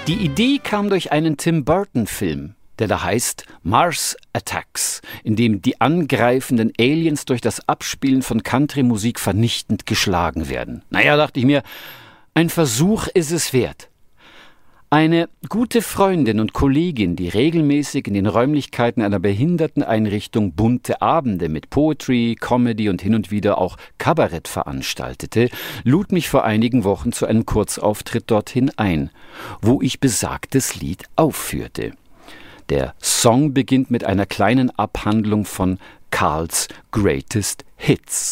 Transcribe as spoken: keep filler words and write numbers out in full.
Die Idee kam durch einen Tim Burton-Film, der da heißt Mars Attacks, in dem die angreifenden Aliens durch das Abspielen von Country-Musik vernichtend geschlagen werden. Naja, dachte ich mir, ein Versuch ist es wert. Eine gute Freundin und Kollegin, die regelmäßig in den Räumlichkeiten einer Behinderteneinrichtung bunte Abende mit Poetry, Comedy und hin und wieder auch Kabarett veranstaltete, lud mich vor einigen Wochen zu einem Kurzauftritt dorthin ein, wo ich besagtes Lied aufführte. Der Song beginnt mit einer kleinen Abhandlung von Carls Greatest Hits.